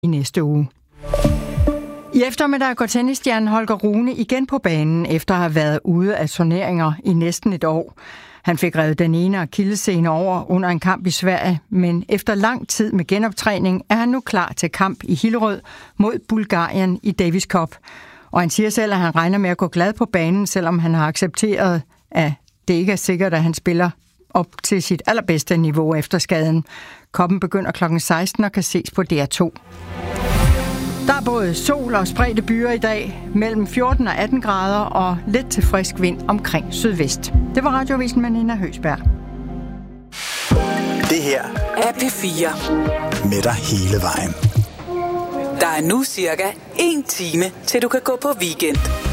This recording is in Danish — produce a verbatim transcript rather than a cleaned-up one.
i næste uge. I eftermiddag går tennisstjernen Holger Rune igen på banen, efter at have været ude af turneringer i næsten et år. Han fik revet den ene akillessene over under en kamp i Sverige, men efter lang tid med genoptræning er han nu klar til kamp i Hillerød mod Bulgarien i Davis Cup. Og han siger selv, at han regner med at gå glad på banen, selvom han har accepteret, at det ikke er sikkert, at han spiller op til sit allerbedste niveau efter skaden. Koppen begynder klokken seksten og kan ses på D R to. Der er både sol og spredte byer i dag, mellem fjorten og atten grader og lidt til frisk vind omkring sydvest. Det var Radioavisen med Nina Høgsberg. Det her er P fire. Med dig hele vejen. Der er nu cirka en time, til du kan gå på weekend.